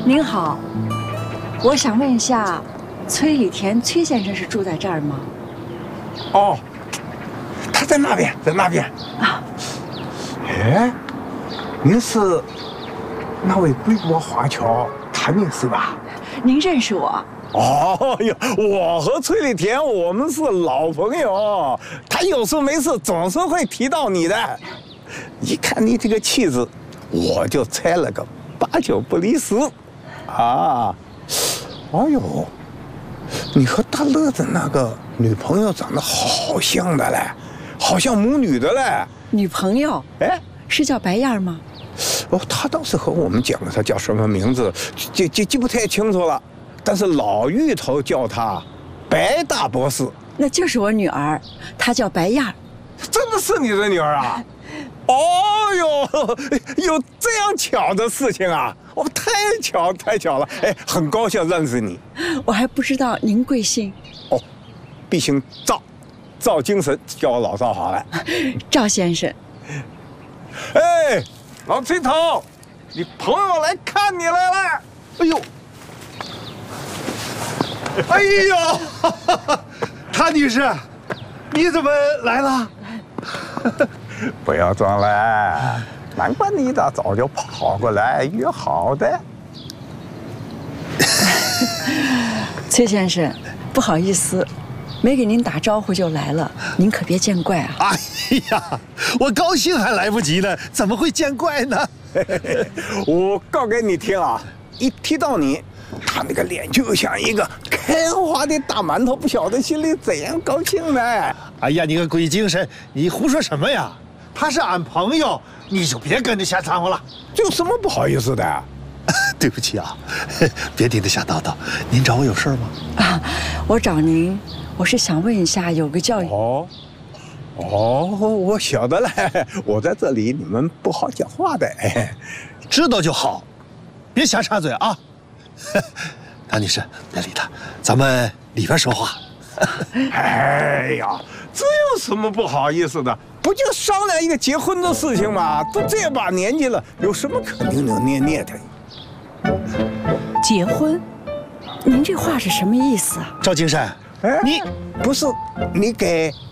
您好，我想问一下，崔礼田崔先生是住在这儿吗？ 哦，他在那边，在那边。 啊， 哎，您是那位归国华侨谭女士吧？ 您认识我？ 哦哟，我和崔礼田我们是老朋友，他有事没事总是会提到你的。一看你这个气质，我就猜了个8、9不离10。啊，哎呦，你和大乐子那个女朋友长得好像的嘞，好像母女的嘞。 女朋友？ 哎， 是叫白燕吗？ 哦，他倒是和我们讲了，他叫什么名字，记不太清楚了。但是老芋头叫她白大博士， 那就是我女儿，她叫白燕。 真的是你的女儿啊？哦哟，有这样巧的事情啊！哦，太巧了！哎，很高兴认识你。 我还不知道您贵姓。 哦，必姓赵，赵精神，叫我老赵好了。 赵先生。 哎，老崔头，你朋友来看你来了。 哎呦！哎呦，谭女士，你怎么来了？ 不要装了，难怪你一大早就跑过来约好的。 崔先生，不好意思，没给您打招呼就来了，您可别见怪啊。 哎呀，我高兴还来不及呢，怎么会见怪呢？ 我告给你听啊，一提到你，他那个脸就像一个开花的大馒头，不晓得心里怎样高兴呢。 哎呀，你个鬼精神，你胡说什么呀？他是俺朋友，你就别跟着瞎掺和了。 这有什么不好意思的？ 对不起啊，别听他瞎叨叨。您找我有事吗？ 啊，我找您，我是想问一下，有个叫…… 哦，我晓得了，我在这里你们不好讲话的。哎， 知道就好，别瞎插嘴啊。谭女士，别理他，咱们里边说话。 哎呀，这有什么不好意思的？不就商量一个结婚的事情吗？都这把年纪了，有什么可扭扭捏捏的？ 结婚？您这话是什么意思啊？ 赵金山， 哎， 你不是你给